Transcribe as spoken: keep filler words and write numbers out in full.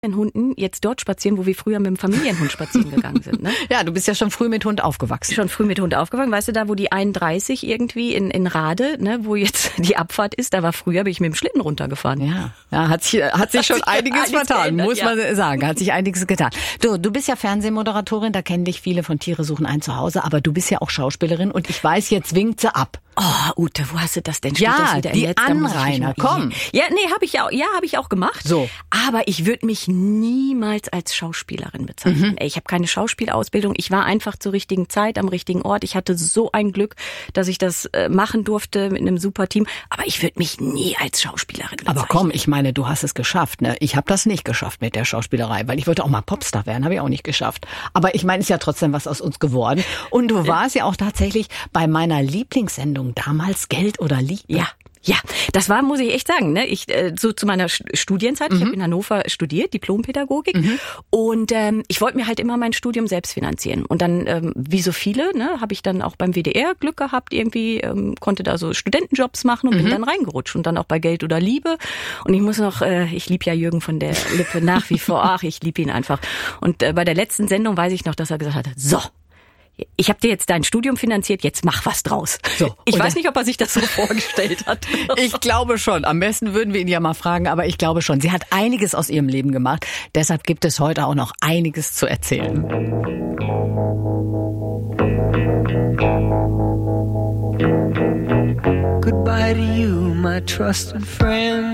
Hunden jetzt dort spazieren, wo wir früher mit dem Familienhund spazieren gegangen sind. Ne? Ja, du bist ja schon früh mit Hund aufgewachsen. Schon früh mit Hund aufgewachsen. Weißt du, da wo die einunddreißig irgendwie in, in Rade, ne, wo jetzt die Abfahrt ist, da war früher, bin ich mit dem Schlitten runtergefahren. Ja, ja hat sich, hat sich hat schon sich einiges vertan, geändert, muss man ja. sagen. Hat sich einiges getan. Du, du bist ja Fernsehmoderatorin, da kennen dich viele von Tiere suchen ein Zuhause, aber du bist ja auch Schauspielerin und ich weiß, jetzt winkt sie ab. Oh, Ute, wo hast du das denn? Steht ja, das wieder die Netz? Anrainer, komm. Ja, nee, habe ich ja, ja, habe ich auch gemacht. So. Aber ich würde mich niemals als Schauspielerin bezeichnen. Mhm. Ey, ich habe keine Schauspielausbildung. Ich war einfach zur richtigen Zeit am richtigen Ort. Ich hatte so ein Glück, dass ich das äh, machen durfte mit einem super Team. Aber ich würde mich nie als Schauspielerin bezeichnen. Aber komm, ich meine, du hast es geschafft. Ne? Ich habe das nicht geschafft mit der Schauspielerei, weil ich wollte auch mal Popstar werden, habe ich auch nicht geschafft. Aber ich meine, ist ja trotzdem was aus uns geworden. Und du warst ja auch tatsächlich bei meiner Lieblingssendung damals Geld oder Liebe. Ja. Ja, das war, muss ich echt sagen, ne? Ich äh, so zu meiner Studienzeit, mhm. ich habe in Hannover studiert, Diplompädagogik, mhm. und ähm, ich wollte mir halt immer mein Studium selbst finanzieren. Und dann, ähm, wie so viele, ne, habe ich dann auch beim W D R Glück gehabt, irgendwie ähm, konnte da so Studentenjobs machen und mhm. bin dann reingerutscht und dann auch bei Geld oder Liebe. Und ich muss noch, äh, ich liebe ja Jürgen von der Lippe nach wie vor, ach, ich liebe ihn einfach. Und äh, bei der letzten Sendung weiß ich noch, dass er gesagt hat, so, ich habe dir jetzt dein Studium finanziert, jetzt mach was draus. So, ich weiß nicht, ob er sich das so vorgestellt hat. Ich glaube schon. Am besten würden wir ihn ja mal fragen, aber ich glaube schon. Sie hat einiges aus ihrem Leben gemacht. Deshalb gibt es heute auch noch einiges zu erzählen. Goodbye to you, my trusted friend.